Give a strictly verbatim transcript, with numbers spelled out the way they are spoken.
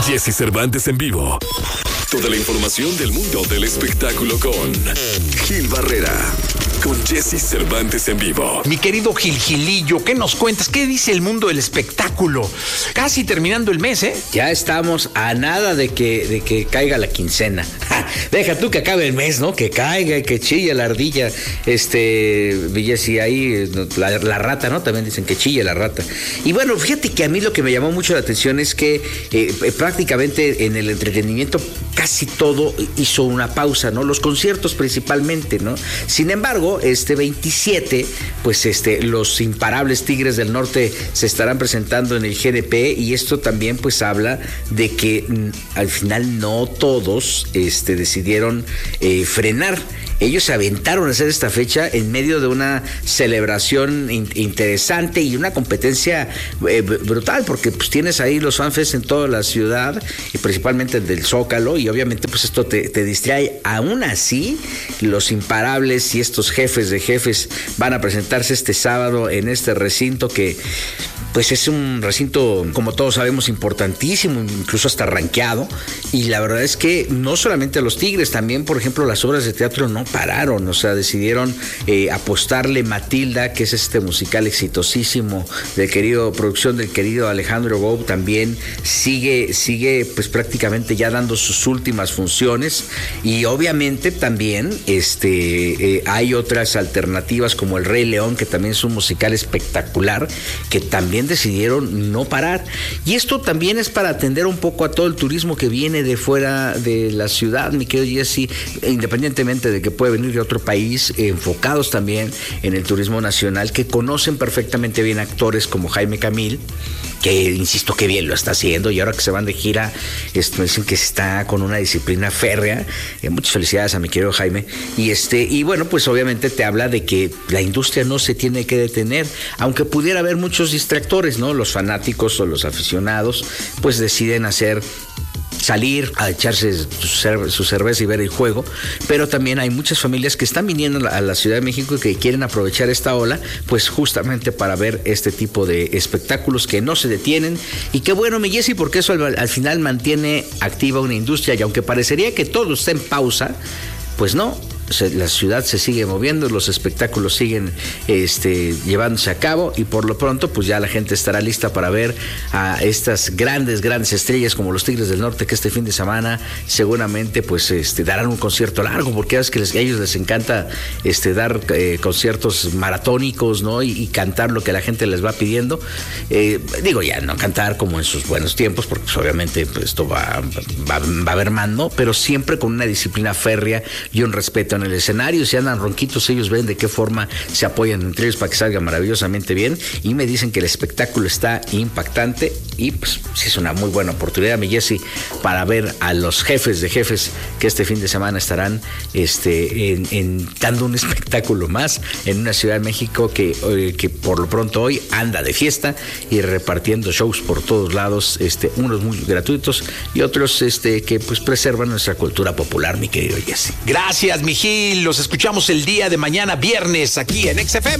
Jesse Cervantes en vivo. Toda la información del mundo del espectáculo con Gil Barrera. Con Jesse Cervantes en vivo. Mi querido Gil Gilillo, ¿qué nos cuentas? ¿Qué dice el mundo del espectáculo? Casi terminando el mes, ¿eh? Ya estamos a nada de que, de que caiga la quincena. Ja, deja tú que acabe el mes, ¿no? Que caiga y que chille la ardilla. Este, Jesse, ahí la, la rata, ¿no? También dicen que chille la rata. Y bueno, fíjate que a mí lo que me llamó mucho la atención es que eh, prácticamente en el entretenimiento casi todo hizo una pausa, ¿no? Los conciertos principalmente, ¿no? Sin embargo, este veintisiete, pues este, los imparables Tigres del Norte se estarán presentando en el G D P y esto también pues habla de que mm, al final no todos este, decidieron eh, frenar. Ellos se aventaron a hacer esta fecha en medio de una celebración in- interesante y una competencia eh, brutal, porque pues tienes ahí los fanfests en toda la ciudad y principalmente el del Zócalo, y obviamente pues esto te, te distrae. Aún así, los imparables y estos jefes de jefes van a presentarse este sábado en este recinto que pues es un recinto, como todos sabemos, importantísimo, incluso hasta rankeado, y la verdad es que no solamente los Tigres, también, por ejemplo, las obras de teatro no pararon, o sea, decidieron eh, apostarle Matilda, que es este musical exitosísimo de querido, producción del querido Alejandro Gou, también sigue, sigue pues prácticamente ya dando sus últimas funciones, y obviamente también este, eh, hay otras alternativas como El Rey León, que también es un musical espectacular, que también decidieron no parar. Y esto también es para atender un poco a todo el turismo que viene de fuera de la ciudad, mi querido Jesse, independientemente de que puede venir de otro país, eh, enfocados también en el turismo nacional, que conocen perfectamente bien actores como Jaime Camil, que insisto que bien lo está haciendo, y ahora que se van de gira, esto, dicen que está con una disciplina férrea. Eh, muchas felicidades a mi querido Jaime. Y este, y bueno, pues obviamente te habla de que la industria no se tiene que detener, aunque pudiera haber muchos distractores, ¿no? Los fanáticos o los aficionados, pues deciden hacer salir a echarse su, cerve- su cerveza y ver el juego, pero también hay muchas familias que están viniendo a la, a la Ciudad de México y que quieren aprovechar esta ola, pues justamente para ver este tipo de espectáculos que no se detienen. Y qué bueno, mi Jesse, porque eso al, al final mantiene activa una industria, y aunque parecería que todo está en pausa, pues no. Se, la ciudad se sigue moviendo, los espectáculos siguen este, llevándose a cabo, y por lo pronto pues ya la gente estará lista para ver a estas grandes, grandes estrellas como los Tigres del Norte, que este fin de semana seguramente pues este, darán un concierto largo, porque es que les, a ellos les encanta este, dar eh, conciertos maratónicos, ¿no? Y, y cantar lo que la gente les va pidiendo. Eh, digo, ya no cantar como en sus buenos tiempos, porque pues, obviamente pues, esto va, va, va a haber mando, pero siempre con una disciplina férrea y un respeto en el escenario. Si andan ronquitos, ellos ven de qué forma se apoyan entre ellos para que salga maravillosamente bien, y me dicen que el espectáculo está impactante, y pues sí es una muy buena oportunidad, mi Jesse, para ver a los jefes de jefes que este fin de semana estarán este, en, en, dando un espectáculo más en una Ciudad de México que, eh, que por lo pronto hoy anda de fiesta y repartiendo shows por todos lados, este, unos muy gratuitos y otros este, que pues preservan nuestra cultura popular, mi querido Jesse. Gracias, mi Gil. Los escuchamos el día de mañana, viernes, aquí en X F M.